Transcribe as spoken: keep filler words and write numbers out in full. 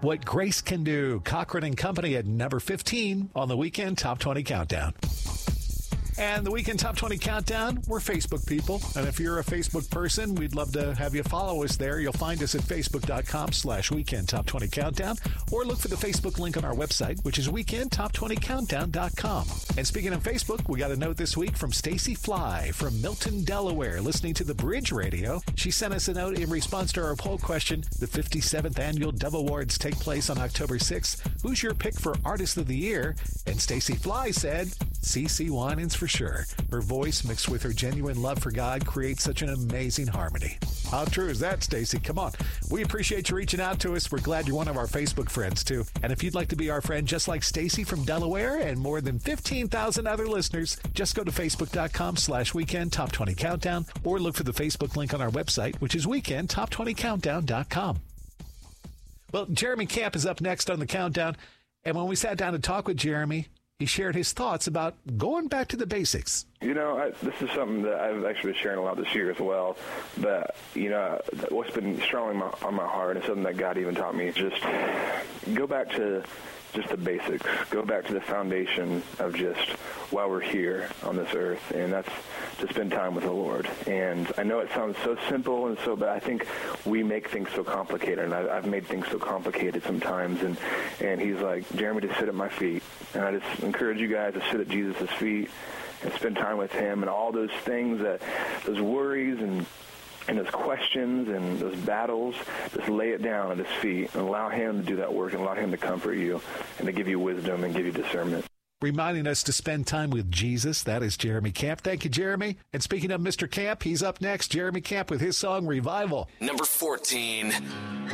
What Grace Can Do. Cochran and Company at number fifteen on the Weekend Top twenty Countdown. And the Weekend Top twenty Countdown, we're Facebook people. And if you're a Facebook person, we'd love to have you follow us there. You'll find us at facebook.com slash Weekend Top 20 Countdown, or look for the Facebook link on our website, which is weekend top twenty countdown dot com. And speaking of Facebook, we got a note this week from Stacy Fly from Milton, Delaware, listening to the Bridge Radio. She sent us a note in response to our poll question. The fifty-seventh Annual Dove Awards take place on October sixth. Who's your pick for Artist of the Year? And Stacy Fly said, CeCe Winans for sure. Her voice mixed with her genuine love for God creates such an amazing harmony. How true is that, Stacy? Come on. We appreciate you reaching out to us. We're glad you're one of our Facebook friends, too. And if you'd like to be our friend just like Stacy from Delaware and more than fifteen thousand other listeners, just go to facebook.com slash Weekend Top 20 Countdown or look for the Facebook link on our website, which is weekend top twenty countdown dot com. Well, Jeremy Camp is up next on the countdown. And when we sat down to talk with Jeremy, he shared his thoughts about going back to the basics. You know, I, this is something that I've actually been sharing a lot this year as well. But, you know, what's been strongly my, on my heart and something that God even taught me is just go back to just the basics. Go back to the foundation of just why we're here on this earth, and that's to spend time with the Lord. And I know it sounds so simple and so, but I think we make things so complicated, and I, I've made things so complicated sometimes. And, and he's like, Jeremy, just sit at my feet. And I just encourage you guys to sit at Jesus' feet and spend time with him, and all those things, that those worries and and those questions and those battles, just lay it down at his feet and allow him to do that work and allow him to comfort you and to give you wisdom and give you discernment. Reminding us to spend time with Jesus. That is Jeremy Camp. Thank you, Jeremy. And speaking of Mister Camp, he's up next. Jeremy Camp with his song Revival. Number fourteen.